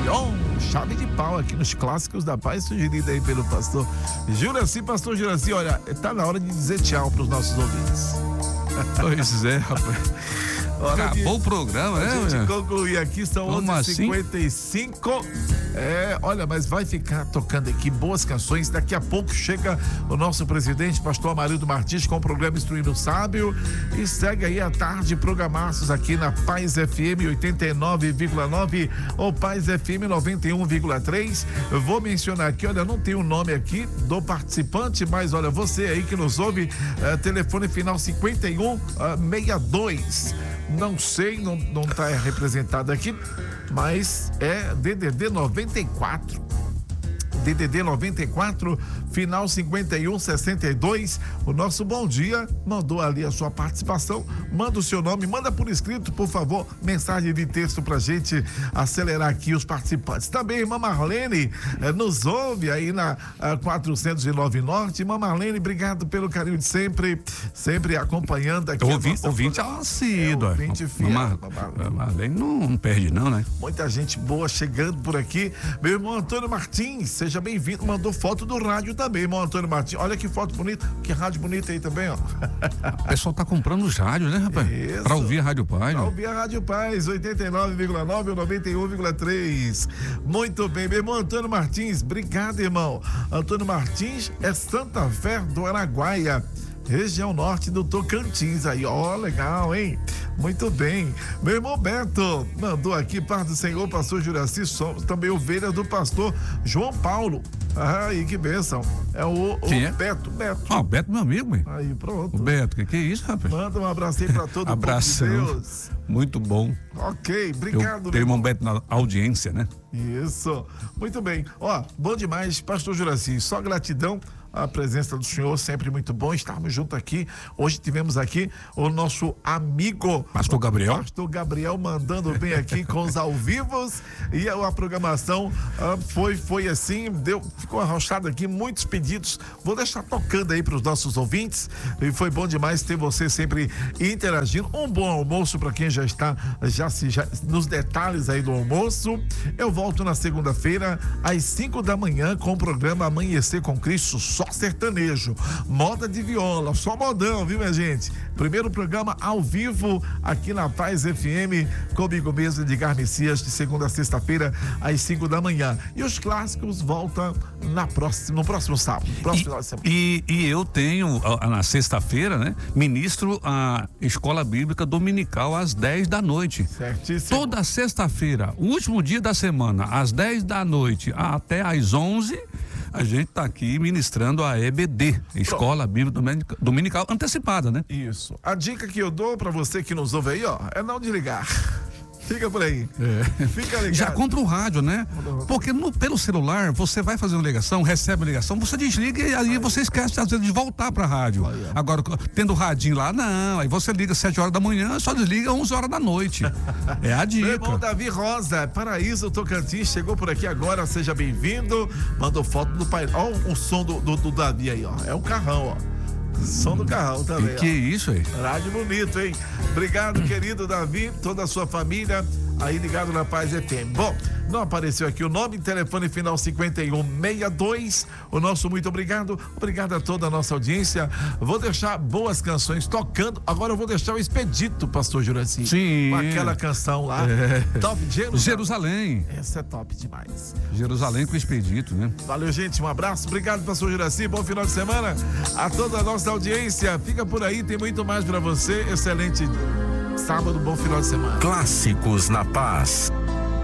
Chave de pau aqui nos clássicos da paz, sugerida aí pelo pastor Juraci. Pastor Juraci, olha, tá na hora de dizer tchau pros nossos ouvintes. Pois é, rapaz. Acabou o programa, né? A gente concluir aqui, são 11h55. Olha, mas vai ficar tocando aqui boas canções. Daqui a pouco chega o nosso presidente, pastor Amarildo Martins, com o programa Instruindo o Sábio. E segue aí à tarde, programaços aqui na Paz FM 89,9 ou Paz FM 91,3. Eu vou mencionar aqui, olha, não tem o nome aqui do participante, mas olha, você aí que nos ouve, telefone final 5162. Não sei, não tá representado aqui, mas é DDD 94. DDD 94, final 5162. O nosso bom dia mandou ali a sua participação. Manda o seu nome, manda por escrito, por favor, mensagem de texto pra gente acelerar aqui os participantes. Também irmã Marlene nos ouve aí na 409 Norte. Irmã Marlene, obrigado pelo carinho de sempre acompanhando aqui. Ouvinte assíduo. Ouvinte fiel. Marlene não perde não, né? Muita gente boa chegando por aqui. Meu irmão Antônio Martins, seja bem-vindo. Mandou foto do rádio também, irmão Antônio Martins. Olha que foto bonita, que rádio bonita aí também, ó. O pessoal tá comprando os rádios, né, rapaz? Isso. Pra ouvir a Rádio Paz. Pra ouvir a Rádio Paz, 89,9 ou 91,3. Muito bem, meu irmão Antônio Martins, obrigado, irmão. Antônio Martins é Santa Fé do Araguaia, região norte do Tocantins aí, ó, legal, hein? Muito bem. Meu irmão Beto mandou aqui, paz do Senhor, pastor Juraci, somos também ovelhas do pastor João Paulo. Aí, que bênção. É o Beto. O Beto, meu amigo, hein? Aí, pronto. O Beto, que é isso, rapaz? Manda um abraço aí pra todo Abração. mundo de Deus. Muito bom. Ok, obrigado. Tem o irmão Beto na audiência, né? Isso. Muito bem. Ó, bom demais, pastor Juraci. Só gratidão. A presença do senhor, sempre muito bom estarmos juntos aqui. Hoje tivemos aqui o nosso amigo Pastor Gabriel. Pastor Gabriel mandando bem aqui com os ao vivos, e a programação foi assim, ficou arrochado aqui, muitos pedidos. Vou deixar tocando aí para os nossos ouvintes, e foi bom demais ter você sempre interagindo. Um bom almoço para quem já está nos detalhes aí do almoço. Eu volto na segunda-feira às 5 da manhã com o programa Amanhecer com Cristo, só sertanejo, moda de viola, só modão, viu, minha gente? Primeiro programa ao vivo aqui na Paz FM, comigo mesmo, Edgar Messias, de segunda a sexta-feira às 5 da manhã. E os clássicos voltam no próximo sábado, final de semana. E eu tenho, na sexta-feira, né, ministro a Escola Bíblica Dominical às 10 da noite. Certíssimo. Toda sexta-feira, o último dia da semana, às 10 da noite até às 11, a gente tá aqui ministrando a EBD, Escola Bíblica Dominical antecipada, né? Isso. A dica que eu dou pra você que nos ouve aí, ó, é não desligar. Fica por aí. Fica ligado. Já compra o rádio, né? Porque pelo celular, você vai fazer uma ligação, recebe uma ligação, você desliga e aí você esquece às vezes de voltar pra rádio. Agora, tendo o radinho lá, não. Aí você liga 7 horas da manhã, só desliga 11 horas da noite. É a dica. Meu irmão Davi Rosa, Paraíso Tocantins, chegou por aqui agora, seja bem-vindo. Mandou foto do pai. Ó, o som do Davi aí, ó. É um carrão, ó. Som do carrão também. Que isso aí? Rádio bonito, hein? Obrigado, querido Davi, toda a sua família aí ligado na Paz FM. Bom, não apareceu aqui o nome, telefone final 5162. O nosso muito obrigado. Obrigado a toda a nossa audiência. Vou deixar boas canções tocando. Agora eu vou deixar o Expedito, pastor Juraci. Sim. Com aquela canção lá. Top Jerusalém. Essa é top demais. Jerusalém com o Expedito, né? Valeu, gente. Um abraço. Obrigado, pastor Juraci. Bom final de semana a toda a nossa audiência. Fica por aí, tem muito mais pra você. Excelente sábado, bom final de semana. Clássicos na Paz.